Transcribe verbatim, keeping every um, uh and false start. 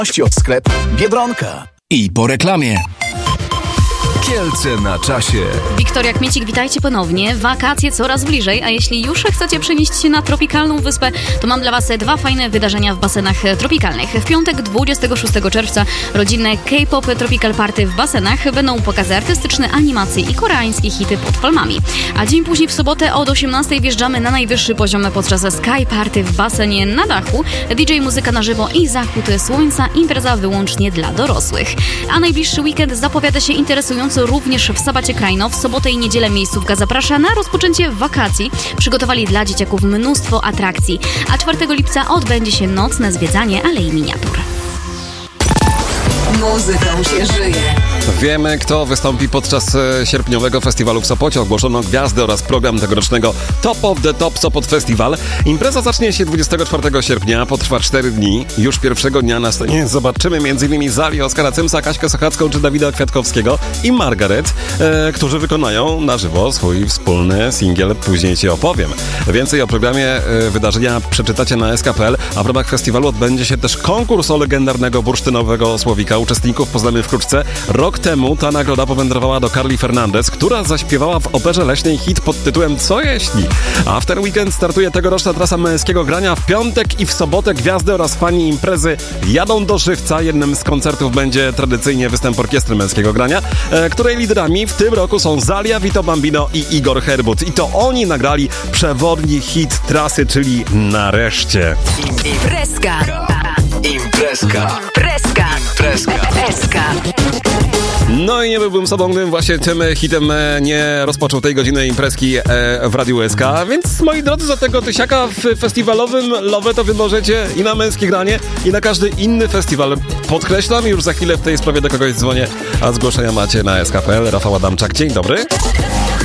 Sklep Biedronka. I po reklamie. Kielce na czasie. Wiktoria Kmiecik, witajcie ponownie. Wakacje coraz bliżej, a jeśli już chcecie przenieść się na tropikalną wyspę, to mam dla Was dwa fajne wydarzenia w basenach tropikalnych. W piątek dwudziestego szóstego czerwca rodzinne K-pop Tropical Party w basenach. Będą pokazy artystyczne, animacje i koreańskie hity pod palmami. A dzień później w sobotę od osiemnastej wjeżdżamy na najwyższy poziom podczas Sky Party w basenie na dachu. D J, muzyka na żywo i zachód słońca, impreza wyłącznie dla dorosłych. A najbliższy weekend zapowiada się interesująco również w Sabacie Krajno. W sobotę i niedzielę miejscówka zaprasza na rozpoczęcie wakacji. Przygotowali dla dzieciaków mnóstwo atrakcji. A czwartego lipca odbędzie się nocne zwiedzanie Alei Miniatur. Muzyką się żyje. Wiemy, kto wystąpi podczas e, sierpniowego festiwalu w Sopocie. Ogłoszono gwiazdy oraz program tegorocznego Top of the Top Sopot Festival. Impreza zacznie się dwudziestego czwartego sierpnia, potrwa cztery dni. Już pierwszego dnia na scenie zobaczymy m.in. Zali, Oskara Cymsa, Kaśkę Sochacką czy Dawida Kwiatkowskiego i Margaret, e, którzy wykonają na żywo swój wspólny singiel Później Ci opowiem. Więcej o programie e, wydarzenia przeczytacie na es ka kropka pe el, a w ramach festiwalu odbędzie się też konkurs o legendarnego bursztynowego słowika. Uczestników poznamy wkrótce. Rok temu ta nagroda powędrowała do Carly Fernandez, która zaśpiewała w Operze Leśnej hit pod tytułem Co jeśli? A w ten weekend startuje tegoroczna trasa męskiego grania. W piątek i w sobotę gwiazdy oraz fani imprezy jadą do Żywca. Jednym z koncertów będzie tradycyjnie występ orkiestry męskiego grania, e, której liderami w tym roku są Zalia, Vito Bambino i Igor Herbut. I to oni nagrali przewodni hit trasy, czyli Nareszcie. Imprezka. Imprezka. Imprezka. Imprezka. Imprezka. No i nie byłbym sobą, gdybym właśnie tym hitem nie rozpoczął tej godziny imprezki w Radiu S K. Więc moi drodzy, za tego tysiaka w festiwalowym Love to wy możecie i na męskie granie, i na każdy inny festiwal. Podkreślam, już za chwilę w tej sprawie do kogoś dzwonię, a zgłoszenia macie na es ka kropka pe el. Rafał Adamczak, dzień dobry.